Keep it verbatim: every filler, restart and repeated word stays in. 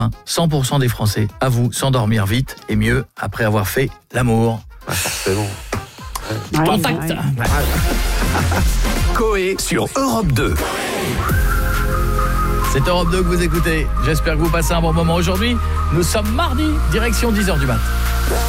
cent pour cent des Français avouent s'endormir vite et mieux après avoir fait l'amour. Ah, forcément. Ouais, Contact. ouais. Coé sur Europe deux. C'est Europe deux que vous écoutez. J'espère que vous passez un bon moment aujourd'hui. Nous sommes mardi, direction dix heures du matin.